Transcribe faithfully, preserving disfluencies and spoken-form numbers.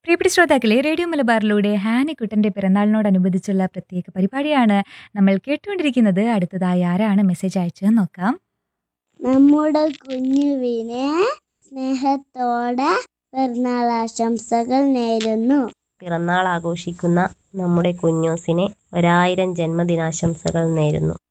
പ്രിയപ്പെട്ട ശ്രോതാക്കളെ, റേഡിയോ മലബാറിലൂടെ ഹാനിക്കുട്ടന്റെ പിറന്നാളിനോടനുബന്ധിച്ചുള്ള പ്രത്യേക പരിപാടിയാണ് നമ്മൾ കേട്ടുകൊണ്ടിരിക്കുന്നത്. അടുത്തതായി ആരാണ് മെസ്സേജ് അയച്ചതെന്ന് നോക്കാം. നമ്മുടെ കുഞ്ഞുവിനെ സ്നേഹത്തോടെ പിറന്നാൾ ആശംസകൾ നേരുന്നു. പിറന്നാൾ ആഘോഷിക്കുന്ന നമ്മുടെ കുഞ്ഞൂസിനെ ഒരായിരം ജന്മദിനാശംസകൾ നേരുന്നു.